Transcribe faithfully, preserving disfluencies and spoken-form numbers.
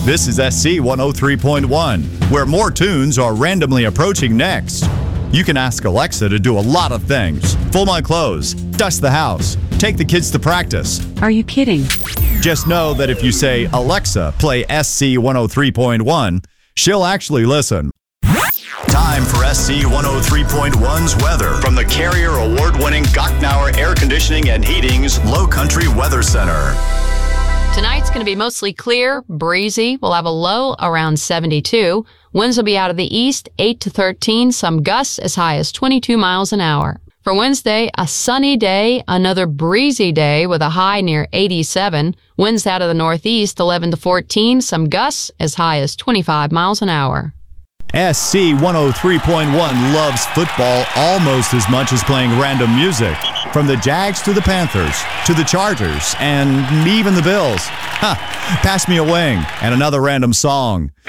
This is S C one oh three point one, where more tunes are randomly approaching next. You can ask Alexa to do a lot of things. Fold my clothes, dust the house, take the kids to practice. Are you kidding? Just know that if you say, Alexa, play S C one oh three point one, she'll actually listen. Time for S C one oh three point one's weather from the Carrier Award-winning Gochnauer Air Conditioning and Heating's Low Country Weather Center. Tonight's going to be mostly clear, breezy. We'll have a low around seventy-two. Winds will be out of the east, eight to thirteen, some gusts as high as twenty-two miles an hour. For Wednesday, a sunny day, another breezy day with a high near eighty-seven. Winds out of the northeast, eleven to fourteen, some gusts as high as twenty-five miles an hour. S C one oh three point one loves football almost as much as playing random music. From the Jags to the Panthers, to the Chargers, and even the Bills. Ha! Pass me a wing and another random song.